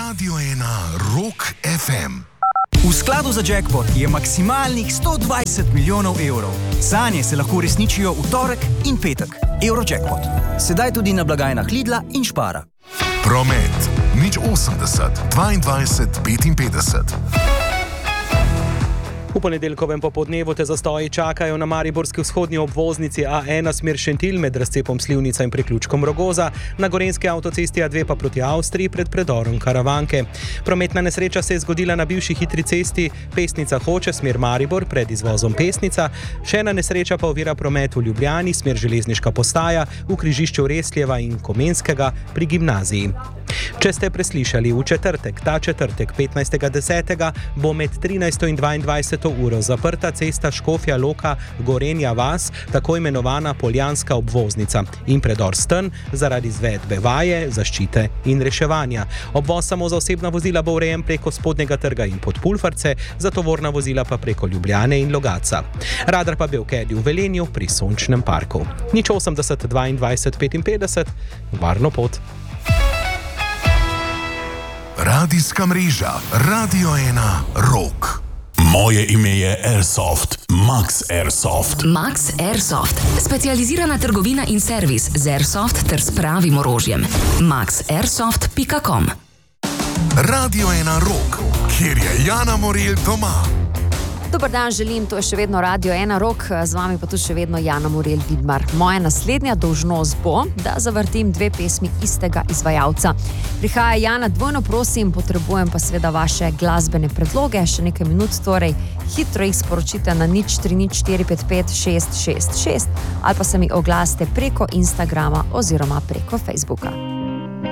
Radio 1 Rock FM. V skladu za jackpot je maksimalnih 120 milijonov evrov. Sanje se lahko uresničijo v torek in petek. Eurojackpot. Sedaj tudi na blagajnah Lidla in Spara. Promet 080 22 55. V ponedeljkovem popoldnevu te zastoji čakajo na mariborski vzhodni obvoznici A1 smer Šentilj med razcepom Slivnica in priključkom Rogoza, na gorenjski avtocesti A2 pa proti Avstriji pred predorom Karavanke. Prometna nesreča se je zgodila na bivši hitri cesti Pesnica Hoče smer Maribor pred izvozom Pesnica, še ena nesreča pa ovira promet v Ljubljani smer železniška postaja v križišču Resljeva in Komenskega pri gimnaziji. Če ste preslišali, v četrtek, ta četrtek 15.10. bo med 13. in 22. uro zaprta cesta Škofja Loka Gorenja vas, tako imenovana Poljanska obvoznica in predor Strn zaradi izvedbe vaje, zaščite in reševanja. Obvoz samo za osebna vozila bo urejen preko Spodnjega trga in Podpulfarce, za tovorna vozila pa preko Ljubljane in Logatca. Radar pa bi v Kedi v Velenju pri Sončnem parku. 080 22 55, varno pot. Radijska mreža Radio 1 Rock. Moje ime je Airsoft, Max Airsoft. Max Airsoft, specializirana trgovina in servis z Airsoft ter s pravim orožjem. maxairsoft.com. Radio 1 Rock, kjer je Jana Morel doma. Dober dan želim, to je še vedno Radio 1 Rock, z vami pa tu še vedno Jana Morel Vidmar. Moja naslednja dolžnost bo, da zavrtim 2 pesmi istega izvajalca. Prihaja Jana, dvojno prosim, potrebujem pa seveda vaše glasbene predloge, še nekaj minut, torej hitro jih sporočite na 030455666 ali pa se mi oglasite preko Instagrama oziroma preko Facebooka.